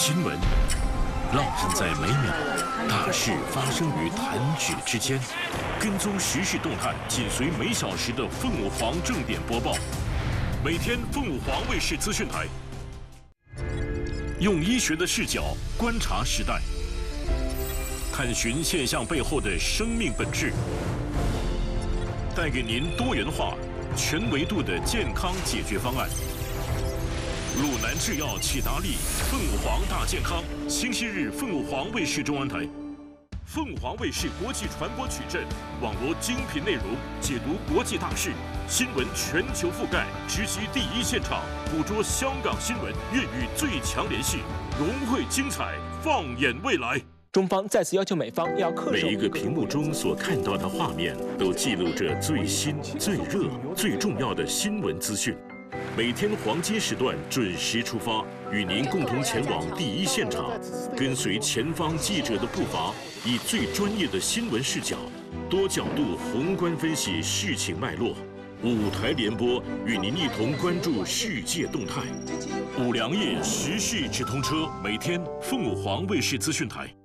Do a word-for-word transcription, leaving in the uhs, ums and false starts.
新闻烙印在每秒，大事发生于弹指之间。跟踪时事动态，紧随每小时的凤舞凰正点播报。每天凤舞凰卫视资讯台，用医学的视角观察时代，探寻现象背后的生命本质，带给您多元化、全维度的健康解决方案。鲁南制药启达利凤舞凰大健康，星期日凤舞凰卫视中央台，凤舞凰卫视国际传播矩阵，网罗精品内容，解读国际大事，新闻全球覆盖，直击第一现场，捕捉香港新闻，粤语最强联系，融汇精彩，放眼未来。 中方再次要求美方要恪守。 每一个屏幕中所看到的画面，都记录着最新、最热、最重要的新闻资讯。每天黄金时段准时出发，与您共同前往第一现场，跟随前方记者的步伐，以最专业的新闻视角，多角度宏观分析事情脉络。五台联播，与您一同关注世界动态。五粮液时事直通车，每天凤舞凰卫视资讯台。